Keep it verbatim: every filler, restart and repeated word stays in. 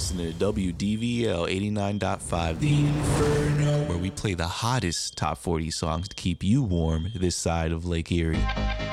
listening to W D V L eighty-nine point five, The Inferno, where we play the hottest top forty songs to keep you warm this side of Lake Erie.